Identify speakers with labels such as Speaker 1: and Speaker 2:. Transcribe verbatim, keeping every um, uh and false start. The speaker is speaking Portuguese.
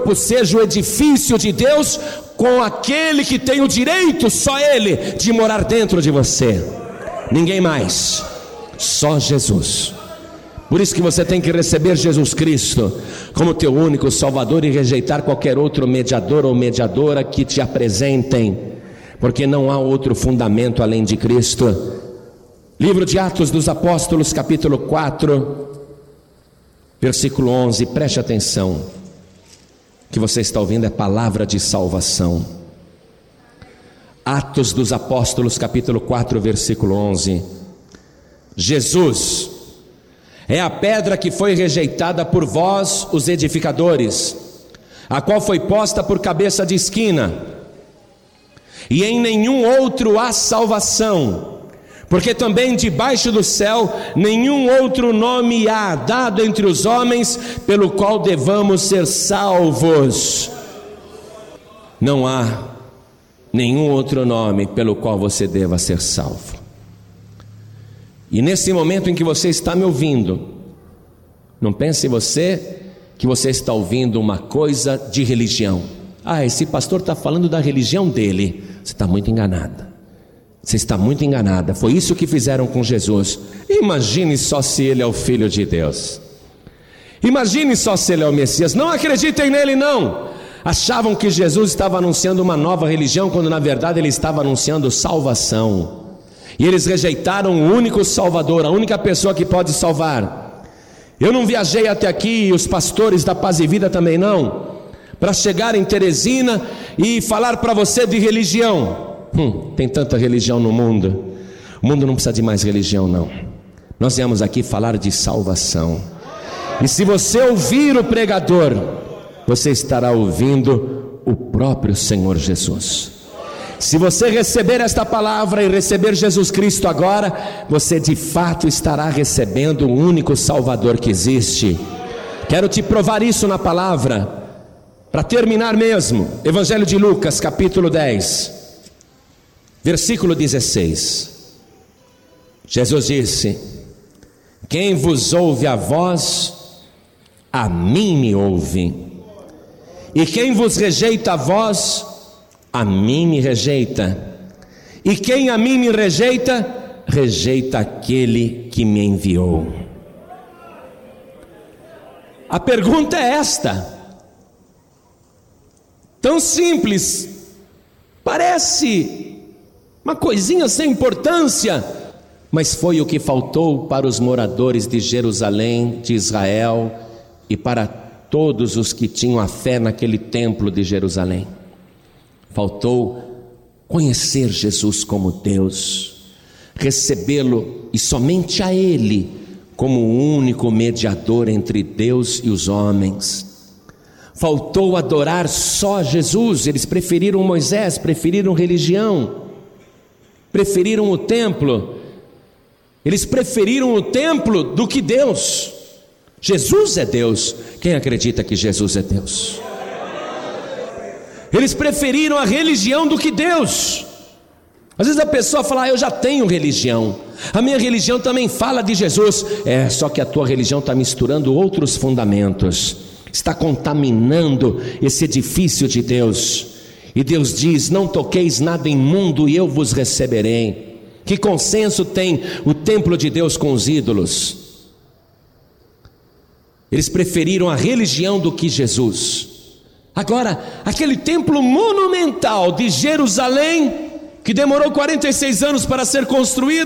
Speaker 1: corpo seja o edifício de Deus, com aquele que tem o direito, só Ele, de morar dentro de você. Ninguém mais, só Jesus. Por isso que você tem que receber Jesus Cristo como teu único Salvador e rejeitar qualquer outro mediador ou mediadora que te apresentem, porque não há outro fundamento além de Cristo. Livro de Atos dos Apóstolos, capítulo quatro, versículo onze, preste atenção. O que você está ouvindo é palavra de salvação. Atos dos Apóstolos, capítulo quatro, versículo onze. Jesus é a pedra que foi rejeitada por vós, os edificadores, a qual foi posta por cabeça de esquina, e em nenhum outro há salvação, porque também debaixo do céu nenhum outro nome há dado entre os homens pelo qual devamos ser salvos. Não há nenhum outro nome pelo qual você deva ser salvo. E nesse momento em que você está me ouvindo, não pense você que você está ouvindo uma coisa de religião. Ah, esse pastor está falando da religião dele. Você está muito enganada. Você está muito enganada. Foi isso que fizeram com Jesus. Imagine só se ele é o Filho de Deus. Imagine só se ele é o Messias. Não acreditem nele, não. Achavam que Jesus estava anunciando uma nova religião, quando na verdade ele estava anunciando salvação. E eles rejeitaram o único Salvador, a única pessoa que pode salvar. Eu não viajei até aqui, e os pastores da Paz e Vida também não, para chegar em Teresina e falar para você de religião. Hum, tem tanta religião no mundo. O mundo não precisa de mais religião, não. Nós viemos aqui falar de salvação. E se você ouvir o pregador, você estará ouvindo o próprio Senhor Jesus. Se você receber esta palavra e receber Jesus Cristo agora, você de fato estará recebendo o único Salvador que existe. Quero te provar isso na palavra. Para terminar mesmo, Evangelho de Lucas, capítulo dez, versículo dezesseis. Jesus disse: quem vos ouve a vós, a mim me ouve. E quem vos rejeita a vós, a mim me rejeita. E quem a mim me rejeita, rejeita aquele que me enviou. A pergunta é esta, tão simples, parece uma coisinha sem importância, mas foi o que faltou para os moradores de Jerusalém, de Israel, e para todos os que tinham a fé naquele templo de Jerusalém. Faltou conhecer Jesus como Deus, recebê-lo e somente a Ele como o único mediador entre Deus e os homens. Faltou adorar só Jesus. Eles preferiram Moisés, preferiram religião, preferiram o templo. Eles preferiram o templo do que Deus. Jesus é Deus. Quem acredita que Jesus é Deus? Eles preferiram a religião do que Deus. Às vezes a pessoa fala: ah, eu já tenho religião, a minha religião também fala de Jesus. É, só que a tua religião está misturando outros fundamentos, está contaminando esse edifício de Deus. E Deus diz: não toqueis nada imundo e eu vos receberei. Que consenso tem o templo de Deus com os ídolos? Eles preferiram a religião do que Jesus. Agora, aquele templo monumental de Jerusalém, que demorou quarenta e seis anos para ser construído,